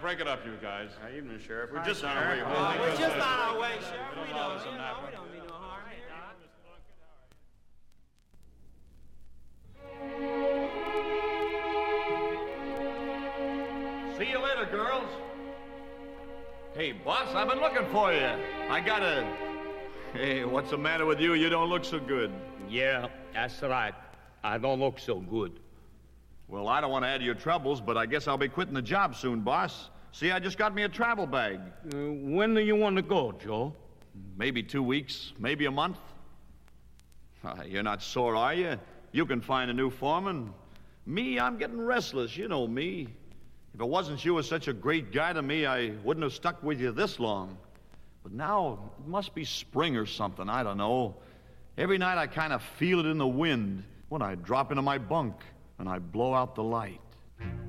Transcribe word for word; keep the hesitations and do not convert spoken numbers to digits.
break it up, you guys. Uh, evening, Sheriff. We're Hi, just on our Sheriff. way Uh, home. We're just on our way, Sheriff. We know don't, it's a you know, nap. we don't mean no harm. See you later, girls. Hey, boss, I've been looking for you. I got a... Hey, what's the matter with you? You don't look so good. Yeah, that's right. I don't look so good. Well, I don't want to add to your troubles, but I guess I'll be quitting the job soon, boss. See, I just got me a travel bag. Uh, when do you want to go, Joe? Maybe two weeks, maybe a month. Uh, you're not sore, are you? You can find a new foreman. Me, I'm getting restless. You know me. If it wasn't you was such a great guy to me, I wouldn't have stuck with you this long. But now, it must be spring or something. I don't know. Every night I kind of feel it in the wind when I drop into my bunk and I blow out the light.